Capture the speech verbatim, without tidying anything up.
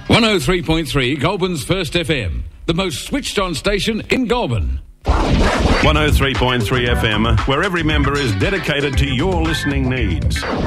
one oh three point three Goulburn's First F M, the most switched-on station in Goulburn. one oh three point three F M, where every member is dedicated to your listening needs.